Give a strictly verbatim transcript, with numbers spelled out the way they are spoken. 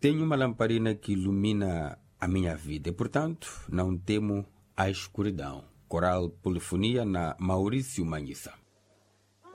Tenho uma lamparina que ilumina a minha vida e, portanto, não temo a escuridão. Coral Polifonia na Maurício Manhissa.